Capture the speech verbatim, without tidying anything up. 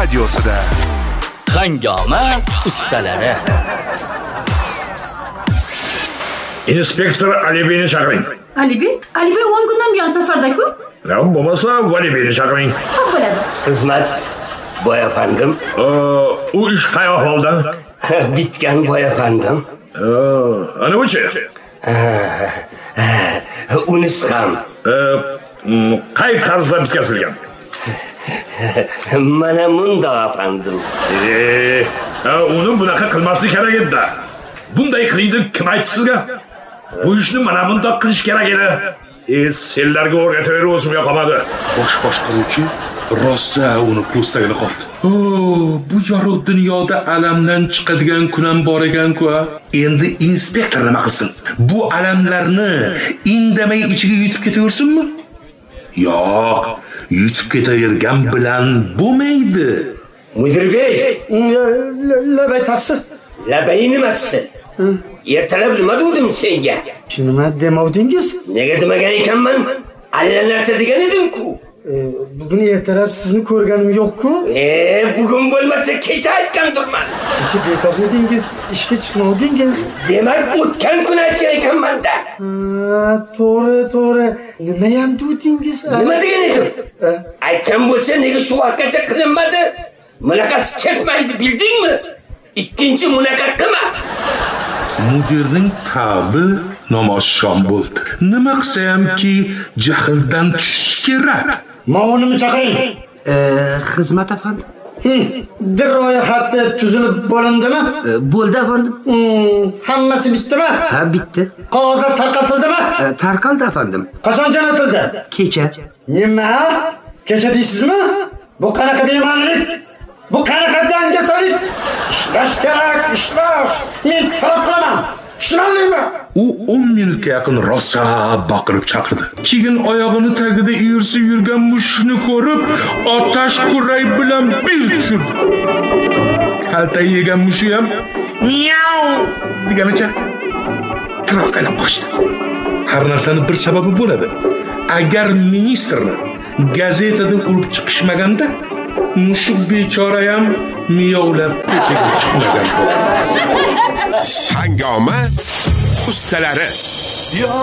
radiosida Hangoma ustalari. Inspektor Alibeyni chaqiring. Alibey? Alibey o'n kundan buyon safarda-ku. Ya bo'lmasa Valibeyni chaqiring. Xo'p bo'ladi. Xizmat boy afandim. U ish qay ahvolda? Bitgan boy afandim. Ana o'chi? Unisi ham. Qay tarzda bitkazilgan? Mana bunda afandim. Ee, uni bunaqa qilmaslik kerak edi. Bunday qildi kim aytdi sizga? Bu ishni mana bunda qilish kerak edi. E, senlarga o'rgataver, o'zimga qolmadi. Bosh boshqaruvchi rosa uni postagini qoldi. Oh, bu yorug' dunyoda alamdan chiqadigan kun ham bor ekan-ku. Endi inspektor nima qilsin? Bu alamlarni indamay ichiga yutib ketaversinmi? Yo'q, yutib ketavergan bilan bo'lmaydi. Mudirbey, labay taqsir. Labay nimasi? Ertalab nima dedim senga? Nima demovdingiz? Nega demagan ekanman? Alla narsa degan edim-ku. Bugun ertalab sizni ko'rganim yo'q-ku. E, bugun bo'lmasa kecha aytgandirman. Kecha betob edingiz, ishga chiqmovdingiz. Demak, o'tgan kun aytgan ekanman-da. Ha, to'g'ri, to'g'ri. Nima ham dedingiz? Nima degan edim? Aytgan bo'lsa, nega shu vaqtgacha qilinmadi? Bunaqasi ketmaydi, bildingmi? Ikkinchi bunaqa qilma. Mudirning ta'bi namoshshon bo'ldi. Nima qilsa hamki jahldan tushish kerak. Ma'unimni chaqiring. Xizmat afandim. Dirroya xatti tuzilib bo'lindimi? Bo'ldi afandim. Hammasi bitdimi? Ha, bitdi. Qog'ozlar tarqatildimi? Tarqaldi afandim. Qachon jo'natildi? Kecha. Nima? Kecha deysizmi? Bu qanaqa bema'nilik? Bu qanaqa dangasalik? Ishlash kerak, ishlash. Men talab qilaman. Tushunarlimi? U o'n minutga yaqin rosa baqirib chaqirdi. Keyin oyog'ini tagida irsib yurgan mushukni ko'rib, otash qurray bilan bil tushirdi. Kalta yegan mushuk ham miau deganicha tiraqalab qochdi. Har narsaning bir sababi bo'ladi. Agar ministrni gazetada urib chiqishmaganda, mushuk bechora ham miyovlab ko'chaga chiqmagan bo'ladi. Hangoma ustalari.